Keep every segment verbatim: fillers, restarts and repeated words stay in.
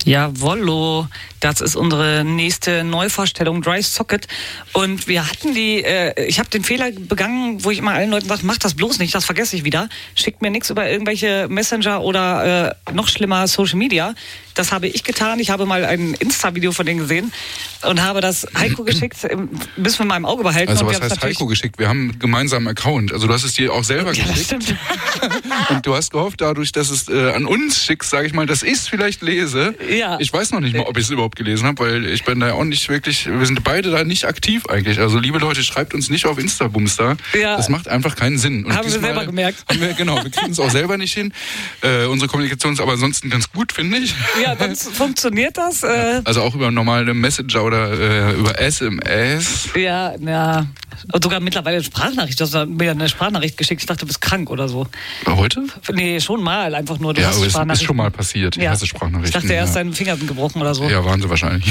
Jawollo, das ist unsere nächste Neuvorstellung, Dry Socket. Und wir hatten die, äh, ich habe den Fehler begangen, wo ich immer allen Leuten sage, mach das bloß nicht, das vergesse ich wieder. Schickt mir nichts über irgendwelche Messenger oder äh, noch schlimmer Social Media. Das habe ich getan. Ich habe mal ein Insta-Video von denen gesehen und habe das Heiko geschickt, bis mit meinem Auge behalten. Also und was heißt Heiko geschickt? Wir haben einen gemeinsamen Account. Also du hast es dir auch selber ja, geschickt. Das stimmt. Und du hast gehofft, dadurch, dass es äh, an uns schickst, sage ich mal, dass ich es vielleicht lese. Ja. Ich weiß noch nicht mal, ob ich es überhaupt gelesen habe, weil ich bin da ja auch nicht wirklich, wir sind beide da nicht aktiv eigentlich. Also liebe Leute, schreibt uns nicht auf Insta-Bumster. Ja. Das macht einfach keinen Sinn. Und haben wir selber gemerkt. Haben wir, genau, wir kriegen es auch selber nicht hin. Äh, unsere Kommunikation ist aber ansonsten ganz gut, finde ich. Ja, dann funktioniert das. Äh Also auch über normale Messenger oder äh, über S M S. Ja, ja. Und sogar mittlerweile eine Sprachnachricht. Du hast mir eine Sprachnachricht geschickt. Ich dachte, du bist krank oder so. Heute? Nee, schon mal. Einfach nur. Du Ja, hast aber es Sprachnachrichten. ist schon mal passiert. Ich ja. hasse Sprachnachrichten. Ich dachte, er ist ja. deinen Finger gebrochen oder so. Ja, waren sie wahrscheinlich.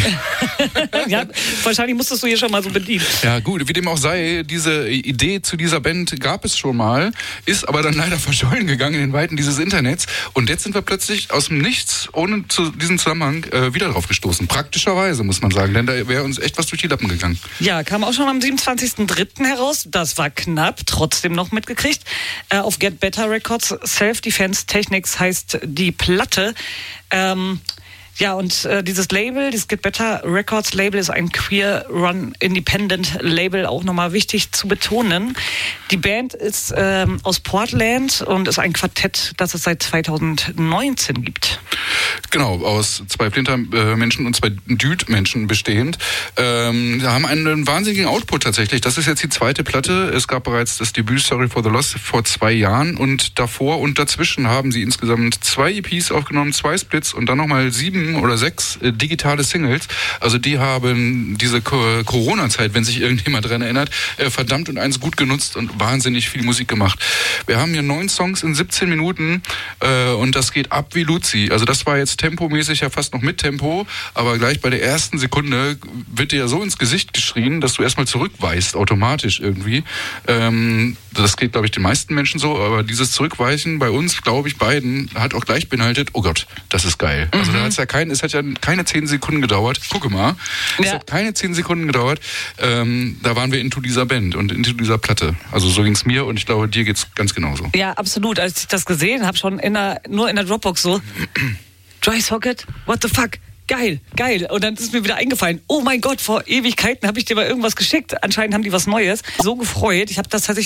Ja, wahrscheinlich musstest du hier schon mal so bedienen. Ja gut, wie dem auch sei, diese Idee zu dieser Band gab es schon mal, ist aber dann leider verschollen gegangen in den Weiten dieses Internets. Und jetzt sind wir plötzlich aus dem Nichts, ohne zu diesem Zusammenhang, äh, wieder drauf gestoßen. Praktischerweise, muss man sagen, denn da wäre uns echt was durch die Lappen gegangen. Ja, kam auch schon am siebenundzwanzigsten dritten heraus. Das war knapp, trotzdem noch mitgekriegt. Äh, auf Get Better Records, Self-Defense Technics heißt die Platte. Ähm... Ja, und äh, dieses Label, dieses Get Better Records Label ist ein Queer Run Independent Label, auch nochmal wichtig zu betonen. Die Band ist ähm, aus Portland und ist ein Quartett, das es seit zweitausendneunzehn gibt. Genau, aus zwei Flinter-Menschen und zwei Dude-Menschen bestehend. Ähm, wir haben einen wahnsinnigen Output tatsächlich. Das ist jetzt die zweite Platte. Es gab bereits das Debüt Sorry for the Loss vor zwei Jahren und davor und dazwischen haben sie insgesamt zwei E Ps aufgenommen, zwei Splits und dann nochmal sieben oder sechs äh, digitale Singles. Also die haben diese Co- Corona-Zeit, wenn sich irgendjemand dran erinnert, äh, verdammt und eins gut genutzt und wahnsinnig viel Musik gemacht. Wir haben hier neun Songs in siebzehn Minuten äh, und das geht ab wie Luzi. Also das war jetzt tempomäßig ja fast noch mit Tempo, aber gleich bei der ersten Sekunde wird dir ja so ins Gesicht geschrien, dass du erstmal zurückweichst, automatisch irgendwie. Ähm, das geht, glaube ich, den meisten Menschen so, aber dieses Zurückweichen bei uns, glaube ich, beiden, hat auch gleich beinhaltet, oh Gott, das ist geil. Also Mhm. da hat's ja kein, es hat ja keine zehn Sekunden gedauert. Gucke mal. Es Ja. hat keine zehn Sekunden gedauert. Ähm, da waren wir into dieser Band und into dieser Platte. Also so ging's mir und ich glaube, dir geht's ganz genauso. Ja, absolut. Als ich das gesehen habe, schon in der, nur in der Dropbox so, Dry Socket, what the fuck? Geil, geil. Und dann ist mir wieder eingefallen, oh mein Gott, vor Ewigkeiten habe ich dir mal irgendwas geschickt. Anscheinend haben die was Neues. So gefreut. Ich habe das tatsächlich